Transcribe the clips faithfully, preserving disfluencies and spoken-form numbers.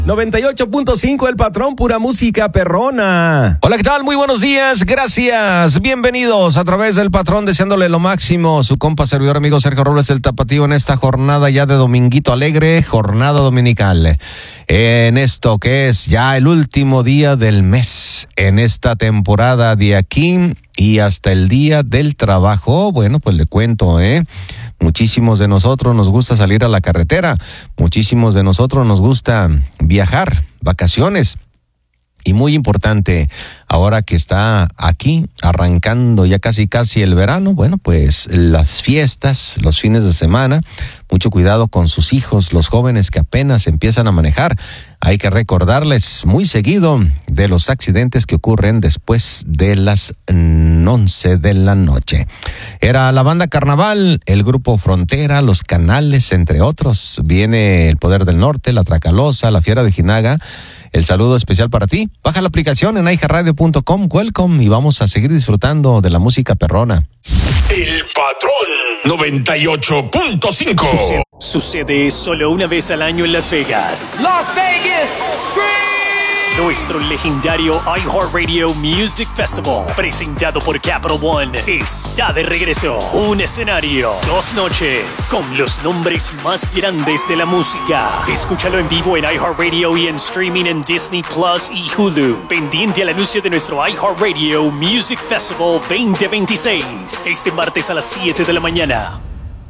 noventa y ocho punto cinco El Patrón, pura música perrona. Hola, ¿qué tal? Muy buenos días, gracias, bienvenidos a través del Patrón, deseándole lo máximo. Su compa, servidor, amigo Sergio Robles, el Tapatío, en esta jornada ya de dominguito alegre, jornada dominical. En esto que es ya el último día del mes, en esta temporada de aquí y hasta el día del trabajo. Bueno, pues le cuento, ¿eh? Muchísimos de nosotros nos gusta salir a la carretera, muchísimos de nosotros nos gusta viajar, vacaciones. Y muy importante, ahora que está aquí arrancando ya casi casi el verano, bueno, pues las fiestas, los fines de semana, mucho cuidado con sus hijos, los jóvenes que apenas empiezan a manejar. Hay que recordarles muy seguido de los accidentes que ocurren después de las once de la noche. Era la banda Carnaval, el grupo Frontera, Los Canales, entre otros. Viene El Poder del Norte, La Tracalosa, La Fiera de Jinaga. El saludo especial para ti. Baja la aplicación en aija radio punto com, welcome, y vamos a seguir disfrutando de la música perrona. El Patrón noventa y ocho punto cinco. Sucede, sucede solo una vez al año en Las Vegas. Las Vegas Scream. Nuestro legendario iHeartRadio Music Festival, presentado por Capital One, está de regreso. Un escenario, dos noches, con los nombres más grandes de la música. Escúchalo en vivo en iHeartRadio y en streaming en Disney Plus y Hulu. Pendiente al anuncio de nuestro iHeartRadio Music Festival veinte veintiséis, este martes a las siete de la mañana.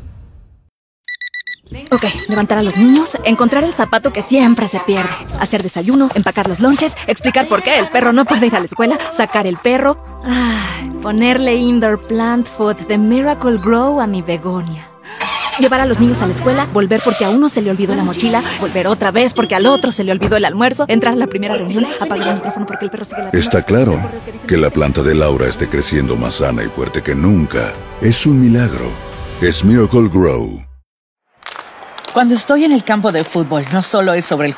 Ok, levantar a los niños, encontrar el zapato que siempre se pierde, hacer desayuno, empacar los lonches, explicar por qué el perro no puede ir a la escuela, sacar el perro, ay, ponerle indoor plant food de Miracle Grow a mi begonia. Llevar a los niños a la escuela, volver porque a uno se le olvidó la mochila, volver otra vez porque al otro se le olvidó el almuerzo, entrar a la primera reunión, apagar el micrófono porque el perro sigue la... Está claro que la planta de Laura esté creciendo más sana y fuerte que nunca. Es un milagro. Es Miracle Grow. Cuando estoy en el campo de fútbol, no solo es sobre el